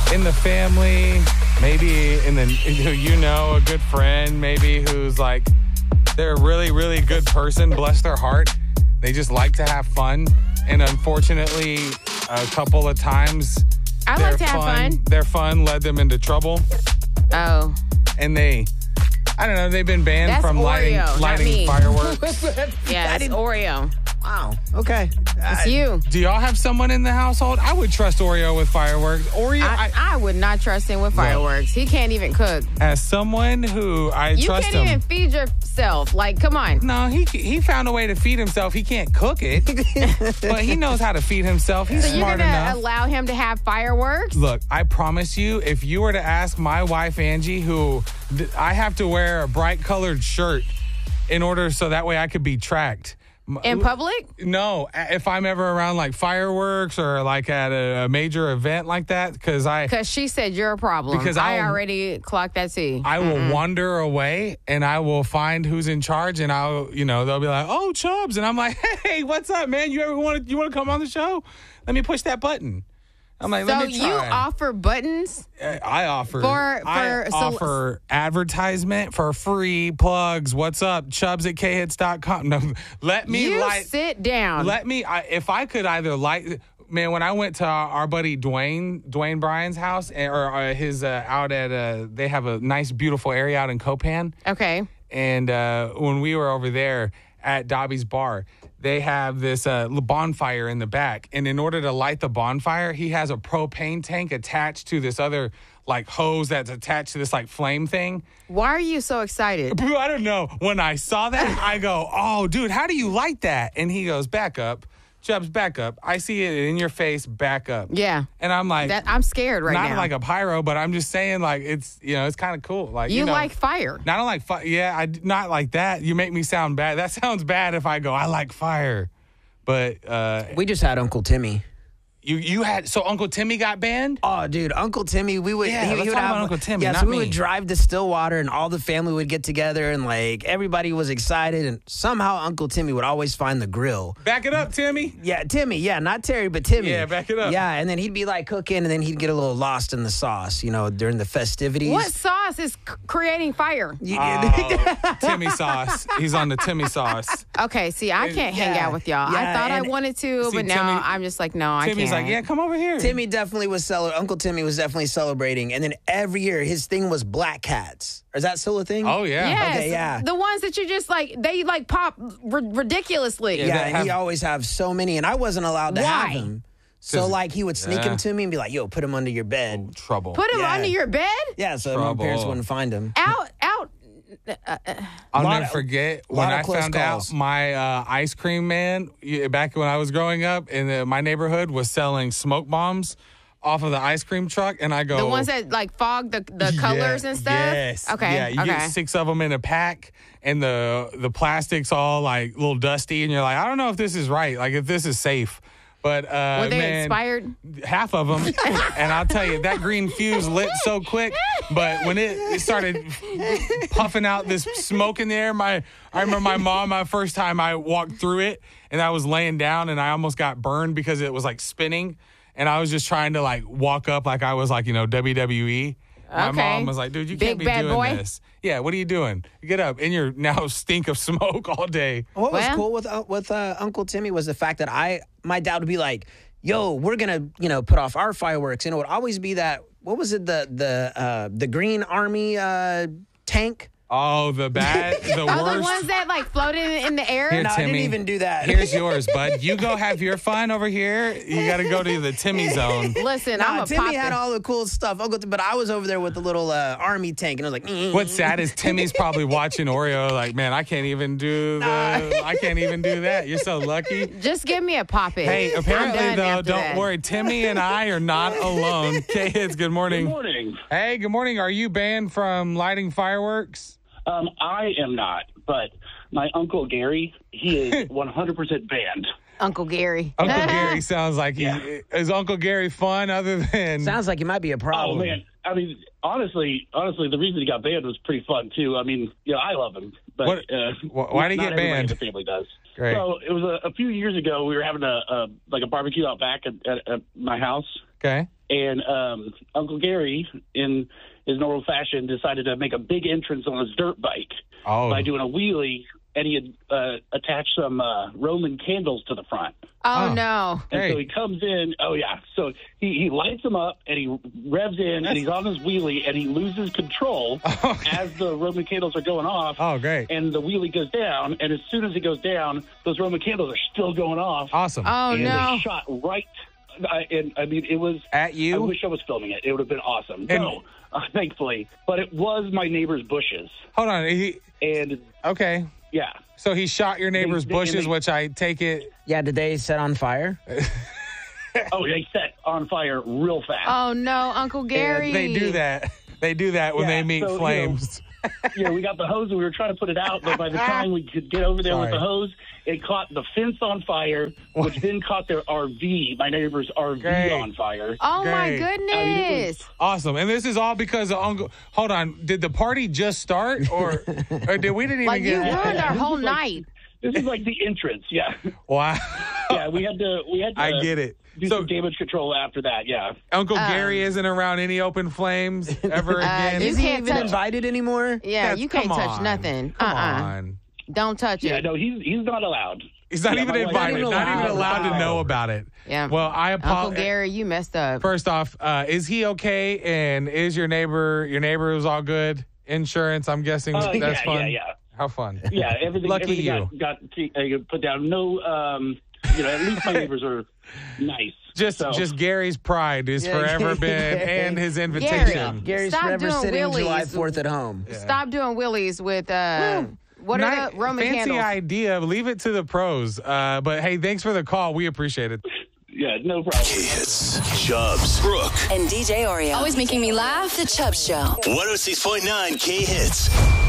in the family, maybe a good friend, maybe who's like, they're a really, really good person, bless their heart. They just like to have fun. And unfortunately, a couple of times, I like to have fun. Their fun led them into trouble. Oh. And they've been banned That's from Oreo, lighting fireworks. Yeah, it's Oreo. Wow. Okay. It's you. Do y'all have someone in the household? I would trust Oreo with fireworks. Oreo, I would not trust him with fireworks. He can't even cook. as someone who I You trust can't him. even feed yourself. Like, come on. No, he found a way to feed himself. He can't cook it, but he knows how to feed himself. He's So you're smart going enough. to allow him to have fireworks? Look, I promise you, if you were to ask my wife, Angie, I have to wear a bright colored shirt in order so that way I could be tracked. In public? No, if I'm ever around like fireworks or like at a major event like that, because she said you're a problem. Because I already clocked that too. I will wander away and I will find who's in charge and they'll be like, "Oh, Chubbs," and I'm like, "Hey, what's up, man? You want to come on the show? Let me push that button." I'm like, "Let me try." So you offer buttons? I offer advertisement for free plugs. What's up? Chubbs at khits.com. No, let me sit down. If I could either light. Man, when I went to our buddy Dwayne Bryan's house, or his out at, they have a nice, beautiful area out in Copan. Okay. And when we were over there at Dobby's Bar, they have this bonfire in the back. And in order to light the bonfire, he has a propane tank attached to this other like hose that's attached to this like flame thing. Why are you so excited? I don't know. When I saw that, I go, "Oh, dude, how do you light that?" And he goes, "Back up. Chubbs, back up. I see it in your face, back up." Yeah. And I'm like, I'm scared right now. Not like a pyro, but I'm just saying, like, it's kind of cool. Like, you like fire. I don't like fire. Yeah, not like that. You make me sound bad. That sounds bad if I go, "I like fire." But we just had Uncle Timmy. You had, so Uncle Timmy got banned? Oh, dude, Uncle Timmy, he would talk about Uncle Timmy, Yeah, not so we me. would drive to Stillwater and all the family would get together and like everybody was excited and somehow Uncle Timmy would always find the grill. Back it up, Timmy. Yeah, Timmy. Yeah, not Terry, but Timmy. Yeah, back it up. Yeah, and then he'd be like cooking and then he'd get a little lost in the sauce, during the festivities. What sauce is creating fire? Timmy sauce. He's on the Timmy sauce. Okay, see, I can't hang out with y'all. Yeah, I thought I wanted to, but now I'm just like, no, I can't. Timmy's like, "Yeah, come over here." Uncle Timmy was definitely celebrating, and then every year his thing was black cats. Is that still a thing? Oh yeah. Yes, Okay, yeah. The ones that you just they pop ridiculously. Yeah, and he always have so many, and I wasn't allowed to have them. So like he would sneak them to me and be like, "Yo, put him under your bed." Trouble. Put them under your bed? Yeah, so my parents wouldn't find him. Out. I'll never forget when I found out my ice cream man, back when I was growing up in my neighborhood, was selling smoke bombs off of the ice cream truck. And I go, the ones that like fog the colors and stuff? Yes. Okay. Yeah, you get 6 of them in a pack and the plastic's all like a little dusty. And you're like, I don't know if this is right. Like if this is safe. But were they expired? Half of them. And I'll tell you, that green fuse lit so quick. But when it started puffing out this smoke in the air, I remember my mom, my first time I walked through it, and I was laying down, and I almost got burned because it was like spinning. And I was just trying to like walk up like I was like, WWE. My mom was like, "Dude, you can't be doing this." Yeah, what are you doing? Get up. And you're now stink of smoke all day. What was cool with Uncle Timmy was the fact that my dad would be like, "Yo, we're going to, put off our fireworks." And it would always be that, what was it, the Green Army tank? Oh, the worst. The ones that like floated in the air? Here, No, Timmy, I didn't even do that. Here's yours, bud. You go have your fun over here. You got to go to the Timmy zone. Listen, I'm a Timmy had all the cool stuff, but I was over there with the little army tank, and I was like, What's sad is Timmy's probably watching Oreo like, "Man, I can't even do that. You're so lucky." Just give me a pop-it. Hey, apparently, though, don't worry. Timmy and I are not alone. K-Hits, good morning. Good morning. Hey, good morning. Are you banned from lighting fireworks? I am not, but my Uncle Gary, he is 100% banned. Uncle Gary. Uncle Gary sounds like is Uncle Gary fun other than... Sounds like it might be a problem. Oh, man. I mean, honestly, the reason he got banned was pretty fun, too. I mean, I love him. But why did he get banned? The family does. Great. So it was a few years ago. We were having a barbecue out back at my house, Okay. and Uncle Gary, in his normal fashion, decided to make a big entrance on his dirt bike by doing a wheelie, and he had attached some Roman candles to the front. Oh, no. And so he comes in. Oh, yeah. So he lights them up, and he revs in, and he's on his wheelie, and he loses control as the Roman candles are going off. Oh, great. And the wheelie goes down, and as soon as it goes down, those Roman candles are still going off. Awesome. Oh, And no. they shot right. It was At you? I wish I was filming it. It would have been awesome. No, thankfully, but it was my neighbor's bushes. Hold on. And Okay. yeah, So he shot your neighbor's They- bushes, which I take it. Yeah, did they set on fire? they set on fire real fast. Oh, no, Uncle Gary. They do that. They do that when Yeah, they meet so, flames. We got the hose and we were trying to put it out, but by the time we could get over there with Sorry. the hose, it caught the fence on fire, which then caught their RV, my neighbor's RV, Great. on fire. Oh, my Great. goodness. I mean, it was- Awesome. And this is all because of Uncle. Hold on. Did the party just start, or did we didn't even like, you get? ruined our whole night. This is like the entrance, yeah. Wow. Yeah, we had to I get it. do So some damage control after that, yeah. Uncle Gary isn't around any open flames ever again. you Is he can't even touch- invited anymore? Yeah, you can't Come touch on. nothing. Come on. Don't touch Yeah, it. no, he's not allowed. He's not Yeah, even my wife- invited. Not Not even even allowed to allowed. know about it. Yeah. Well, I Uncle apologize. Gary, you messed up. First off, is he okay? And is your neighbor was all good? Insurance, I'm guessing that's yeah, fun. yeah. How fun. Yeah, everything. Lucky everything you. got put down. No, at least my neighbors are nice. Just Gary's pride is Yeah, forever been, and his Gary. invitation. Gary's Stop forever doing sitting July wheelies. 4th at home. Stop doing willies with, what are the Roman fancy candles? idea. Leave it to the pros. But hey, thanks for the call. We appreciate it. Yeah, no problem. K-Hits, Chubbs, Brooke, And DJ Oreo. Always making me laugh. The Chubb Show. 106.9 K-Hits.